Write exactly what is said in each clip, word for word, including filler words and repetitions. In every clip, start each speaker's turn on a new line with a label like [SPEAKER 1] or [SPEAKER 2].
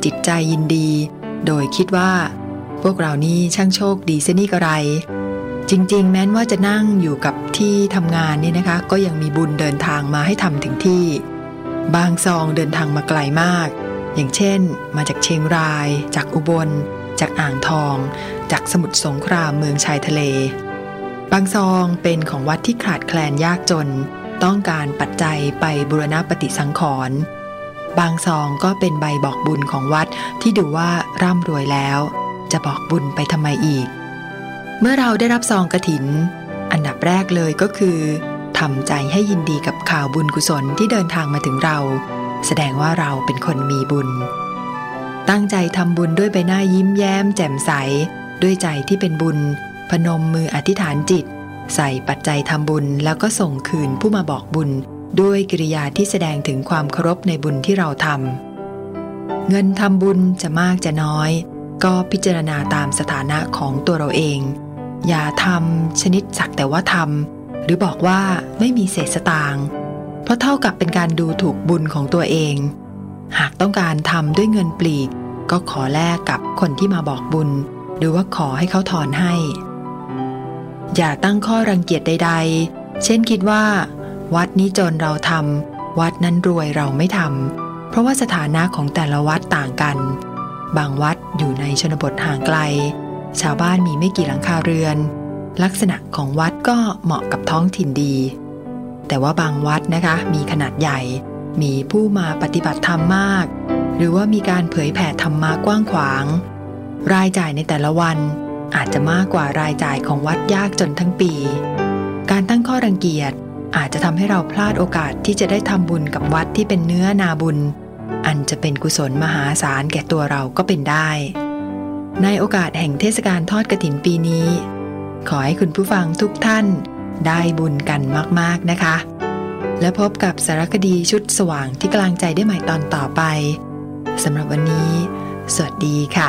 [SPEAKER 1] จิตใจยินดีโดยคิดว่าพวกเรานี่ช่างโชคดีเสียนี่กระไรจริงๆแม้ว่าจะนั่งอยู่กับที่ทำงานนี่นะคะก็ยังมีบุญเดินทางมาให้ทำถึงที่บางซองเดินทางมาไกลมากอย่างเช่นมาจากเชียงรายจากอุบลจากอ่างทองจากสมุทรสงครามเมืองชายทะเลบางซองเป็นของวัดที่ขาดแคลนยากจนต้องการปัจจัยไปบูรณะปฏิสังขรณ์บางซองก็เป็นใบบอกบุญของวัดที่ดูว่าร่ำรวยแล้วจะบอกบุญไปทำไมอีกเมื่อเราได้รับซองกฐินอันดับแรกเลยก็คือทำใจให้ยินดีกับข่าวบุญกุศลที่เดินทางมาถึงเราแสดงว่าเราเป็นคนมีบุญตั้งใจทำบุญด้วยใบหน้ายิ้มแย้มแจ่มใสด้วยใจที่เป็นบุญพนมมืออธิษฐานจิตใส่ปัจจัยทำบุญแล้วก็ส่งคืนผู้มาบอกบุญด้วยกิริยาที่แสดงถึงความเคารพในบุญที่เราทำเงินทำบุญจะมากจะน้อยก็พิจารณาตามสถานะของตัวเราเองอย่าทำชนิดสักแต่ว่าทำหรือบอกว่าไม่มีเศษสตางค์เพราะเท่ากับเป็นการดูถูกบุญของตัวเองหากต้องการทำด้วยเงินปลีกก็ขอแลกกับคนที่มาบอกบุญหรือว่าขอให้เขาถอนให้อย่าตั้งข้อรังเกียจใดๆเช่นคิดว่าวัดนี้จนเราทำวัดนั้นรวยเราไม่ทำเพราะว่าสถานะของแต่ละวัดต่างกันบางวัดอยู่ในชนบทห่างไกลชาวบ้านมีไม่กี่หลังคาเรือนลักษณะของวัดก็เหมาะกับท้องถิ่นดีแต่ว่าบางวัดนะคะมีขนาดใหญ่มีผู้มาปฏิบัติธรรมมากหรือว่ามีการเผยแผ่ธรรมะกว้างขวางรายจ่ายในแต่ละวันอาจจะมากกว่ารายจ่ายของวัดยากจนทั้งปีการตั้งข้อรังเกียจอาจจะทำให้เราพลาดโอกาสที่จะได้ทำบุญกับวัดที่เป็นเนื้อนาบุญอันจะเป็นกุศลมหาศาลแก่ตัวเราก็เป็นได้ในโอกาสแห่งเทศกาลทอดกฐินปีนี้ขอให้คุณผู้ฟังทุกท่านได้บุญกันมากๆนะคะและพบกับสารคดีชุดสว่างที่กลางใจได้ใหม่ตอนต่อไปสำหรับวันนี้สวัสดีค่ะ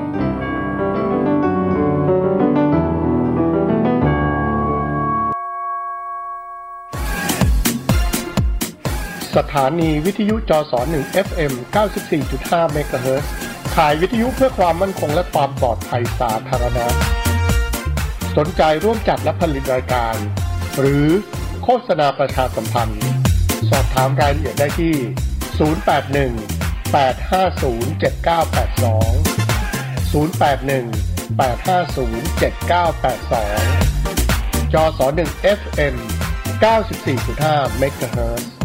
[SPEAKER 2] สถานีวิทยุจสหนึ่ง เอฟ เอ็ม เก้าสิบสี่จุดห้า เมกะเฮิรตซ์ขายวิทยุเพื่อความมั่นคงและความปลอดภัยสาธารณะสนใจร่วมจัดและผลิตรายการหรือโฆษณาประชาสัมพันธ์สอบถามรายละเอียดได้ที่ศูนย์ แปด หนึ่ง แปด ห้า ศูนย์ เจ็ด เก้า แปด สองศูนย์ แปด หนึ่ง แปด ห้า ศูนย์ เจ็ด เก้า แปด สองจสหนึ่ง เอฟ เอ็ม เก้าสิบสี่จุดห้า เมกะเฮิรตซ์